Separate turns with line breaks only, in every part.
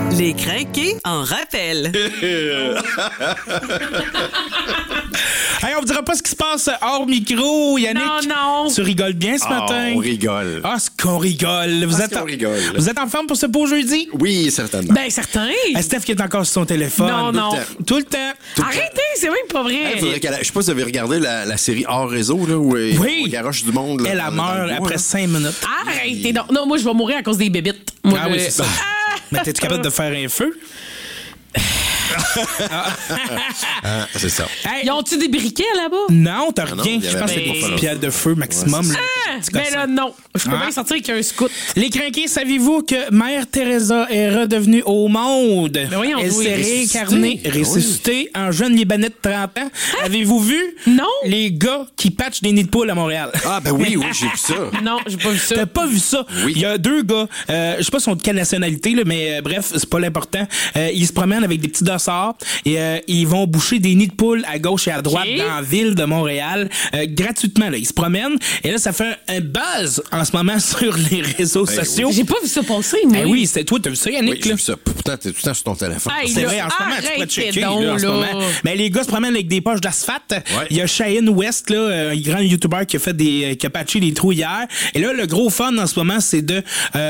Les crinqués en rappel.
Hey, on vous dira pas ce qui se passe hors micro, Yannick.
Non.
Tu rigoles bien ce matin?
On rigole.
Ah, ce qu'on rigole. Vous êtes en forme pour ce beau jeudi?
Oui, certainement.
Ben, certain.
Steph qui est encore sur son téléphone.
Non.
Tout le temps.
Arrêtez, c'est même pas vrai.
Je sais pas si vous avez regardé la série Hors Réseau, là, où
Oui.
on garoche du monde. Là,
Elle a meurt après 5 minutes.
Arrêtez donc. Non, moi, je vais mourir à cause des bébites. Moi,
Ah oui, c'est ça. Mais t'es-tu capable de faire un feu?
C'est ça.
Hey.
Ils ont-tu des briquets là-bas?
Non, t'as
non,
rien.
il y
Je
avait
pense que c'est
rien.
6 piastres de feu maximum.
Ouais,
là.
Ben là, non. Je peux bien sortir avec un scout.
Les crinqués, saviez-vous que Mère Teresa est redevenue au monde?
voyons,
Elle
oui,
s'est réincarnée, ressuscitée en jeune Libanais de 30 ans. Avez-vous vu?
Non.
Les gars qui patchent des nids de poules à Montréal.
Ah, ben oui, j'ai vu ça.
Non, j'ai pas vu ça.
T'as pas vu ça?
Oui.
Il y a 2 gars, je sais pas sont de quelle nationalité, là, mais bref, c'est pas l'important. Ils se promènent avec des petits dossards et ils vont boucher des nids de poules à gauche et à droite
Ok.
dans la ville de Montréal gratuitement. Là. Ils se promènent et là, ça fait un buzz en ce moment sur les réseaux sociaux.
J'ai pas vu ça passer, mais.
Ben oui, c'était toi, t'as vu ça, Yannick?
Oui, j'ai
là?
vu ça. Pourtant, t'es tout le temps sur ton téléphone.
Hey,
C'est
là,
vrai, en ce moment, tu pourrais
arrêtez
checker
donc,
là, en ce
là.
moment. Mais les gars se promènent avec des poches d'asphalte. Il y a Cheyenne West, là, un grand YouTuber qui a patché des trous hier. Et là, le gros fun en ce moment, c'est de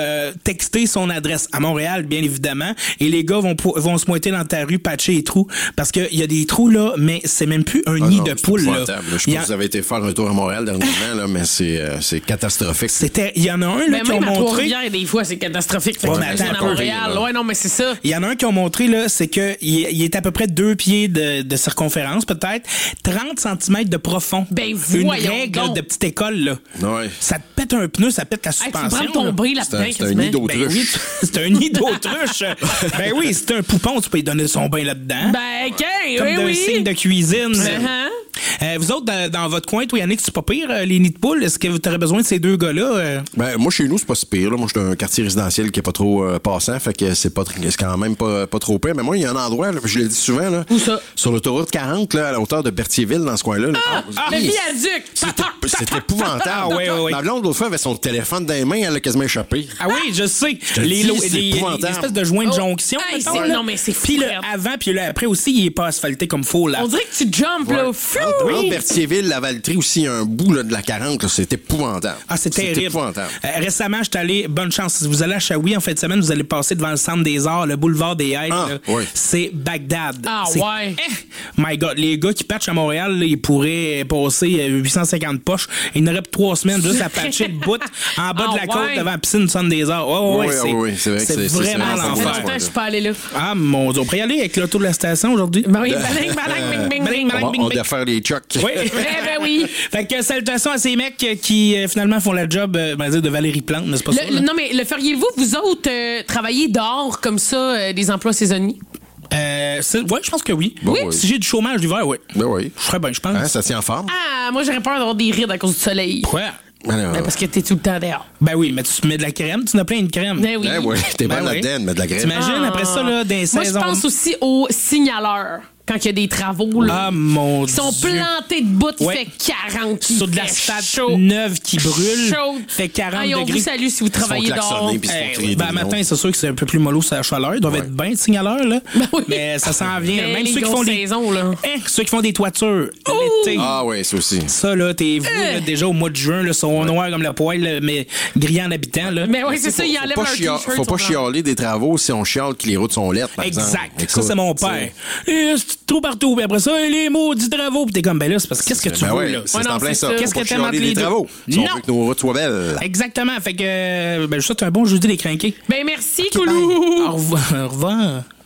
texter son adresse à Montréal, bien évidemment. Et les gars vont se moiter dans ta rue, patcher les trous. Parce qu'il y a des trous, là, mais c'est même plus un nid de poule, là.
Je sais pas si vous avez été faire un tour à Montréal dernièrement, là, mais c'est catastrophique.
Il y en a un, là,
Mais
qui ont
même à
montré.
Trois-Rivières, des fois, c'est catastrophique. Fait
Ouais,
que
mais
j'imagine
attends
à
un peu,
Montréal.
là.
Ouais, non, mais c'est ça.
Il y en a un qui ont montré, là, c'est que il est à peu près 2 pieds de circonférence, peut-être, 30 cm de profond.
Ben,
Une
voyons
règle
donc.
de petite école, là.
Ouais.
Ça te pète un pneu, ça pète la
Hey, tu
suspension.
prends ton
là.
bris là-dedans,
C'est un nid d'autruche.
Ben oui, c'est un nid d'autruche. Ben oui, c'est un poupon, tu peux lui donner son bain là-dedans.
Ben, OK,
Comme
oui,
signe
oui.
de cuisine.
Uh-huh.
Vous autres, dans votre coin, toi, Yannick, c'est pas pire, les nids de poules? Est-ce que vous aurez besoin de ces 2 gars-là?
Ben, moi, chez nous, c'est pas si pire. Là. Moi, je suis un quartier résidentiel qui est pas trop passant, fait que c'est quand même pas trop pire. Mais moi, il y a un endroit, là, je le dis souvent, là,
Où ça?
sur l'autoroute 40, là, à la hauteur de Berthierville, dans ce coin-là. Là.
Le viaduc!
C'est épouvantable.
Ah, ouais.
Ma blonde, l'autre fois, avait son téléphone dans les mains, elle a quasiment échappé.
Ah oui, je sais.
te
Les
dis, c'est épouvantable.
espèces de joints de
Oh.
jonction.
Hey,
mettons,
c'est-
là.
non, mais c'est
Puis
fou,
là,
raide.
avant, puis là, après aussi, il est pas asphalté comme faux, là.
On dirait que tu jumpes, là. Fou!
Entre Berthierville, la Valtrie aussi, un bout là, de la 40, là, c'est épouvantable.
Ah, c'est terrible.
épouvantable.
Récemment, je suis allé, bonne chance, si vous allez à Shawi en fin de semaine, vous allez passer devant le Centre des Arts, le boulevard des Haïts.
Ah,
là.
oui.
C'est Bagdad.
Ah,
C'est-
ouais.
My God, les gars qui patchent à Montréal, là, ils pourraient passer 850 poches. Ils n'auraient plus 3 semaines juste à patcher le bout en bas
Ah,
de la côte
ouais.
devant la piscine du Centre des Arts. Ouais,
Oui, c'est vrai que c'est
vraiment
vraiment
Ça fait
l'enfer.
longtemps que je suis pas allé là.
Ah, mon Dieu, on pourrait y aller avec l'auto de la station aujourd'hui.
Ben oui, baling, baling, bing, bing, bing.
On doit faire les chocs.
Oui.
Ben oui.
Fait que salutations à ces mecs qui finalement font le job de Valérie Plante, mais c'est pas ça. là.
Non, mais le feriez-vous, vous autres, travailler dehors comme ça, des emplois saisonniers?
Ouais, je pense que oui.
Oui.
Si j'ai du chômage l'hiver, oui.
Ben oui.
Je ferais bien, je pense.
Hein, ça tient en forme.
Ah, moi, j'aurais peur d'avoir des rides à cause du soleil.
Quoi?
Alors,
Ben, parce que t'es tout le temps dehors.
Ben oui, mais tu mets de la crème, tu en as plein de crème.
Ben oui.
ben oui, t'es
Ben
bonne
oui.
là-dedans, mais de la graine.
T'imagines après ça, là, des
Moi, je
saisons.
pense aussi aux signaleurs. Quand il y a des travaux, là.
Ah, mon
Ils sont
Dieu.
plantés de bout, il
Ouais.
fait 40.
Sur de
il
la
fait
l'asphalte
chaud.
neuve qui brûle.
Chaude.
Fait 40
Hey, on
degrés.
vous salue si vous travaillez dehors.
klaxonner, puis ils se font
Hey,
crier
ben,
des
matin,
noms.
c'est sûr que c'est un peu plus mollo sur la chaleur. Ils doivent être bien de signaleurs, là.
oui.
Mais ça s'en vient.
Mais
Même
les
ceux qui
grosses
font des.
saisons, là.
Ceux qui font des toitures. L'été.
Ah oui, ça aussi.
Ça, là, vous, là, déjà au mois de juin, là, sont noirs comme le poil, là, mais gris en habitant, là.
Mais oui, c'est ça, ils enlèvent
Faut
leur
pas,
t-shirt.
faut pas
sur blanc.
chialer des travaux si on chiale que les routes sont lettres, par exemple.
Exact.
Écoute,
Ça, c'est mon père. C'est trop partout. Puis après ça, les maudits travaux. Puis t'es comme, ben là, c'est parce que qu'est-ce que tu
Ben
veux,
ouais,
là?
c'est
Ouais, non,
en plein
c'est
ça.
ça.
Faut
Qu'est-ce
pas
que t'aimes entre
chialer
les
des
deux?
travaux. Si on
Non.
veut que nos routes soient belles.
Exactement. Fait que, ben, je souhaite un bon jeudi, les crinqués.
Ben merci, Coulou.
Au revoir. Au revoir.